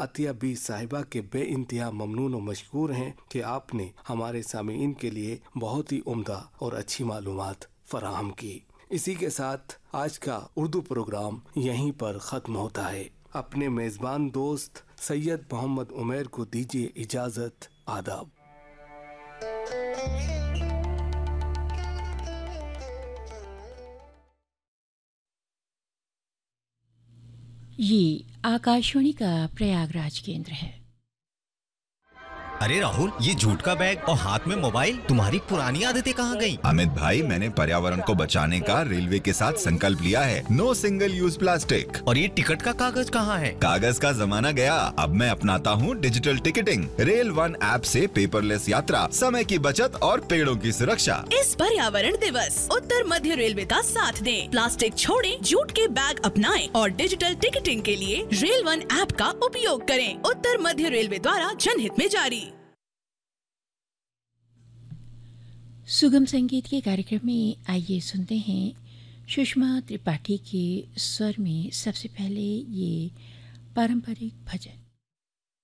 Atiya B साहिबा के बेइंतहा ममनून और मशकूर हैं कि आपने हमारे सामीईन के लिए बहुत ही उम्दा और अच्छी मालूमात फराहम की। इसी के साथ आज का उर्दू प्रोग्राम यहीं पर ख़त्म होता है। अपने मेज़बान दोस्त सैयद मोहम्मद उमैर को दीजिए इजाज़त। आदाब। ये आकाशवाणी का प्रयागराज केंद्र है। अरे राहुल, ये जूट का बैग और हाथ में मोबाइल, तुम्हारी पुरानी आदतें कहाँ गई? अमित भाई, मैंने पर्यावरण को बचाने का रेलवे के साथ संकल्प लिया है। No single use plastic. और ये टिकट का कागज कहाँ है? कागज का जमाना गया, अब मैं अपनाता हूँ digital ticketing. Rail one app से पेपरलेस यात्रा, समय की बचत और पेड़ों की सुरक्षा। इस पर्यावरण दिवस उत्तर मध्य रेलवे का साथ दें, प्लास्टिक छोड़ें, जूट के बैग अपनाएं और डिजिटल टिकटिंग के लिए रेल वन ऐप का उपयोग करें। उत्तर मध्य रेलवे द्वारा जनहित में जारी। सुगम संगीत के कार्यक्रम में आइए सुनते हैं सुषमा त्रिपाठी के स्वर में सबसे पहले ये पारंपरिक भजन।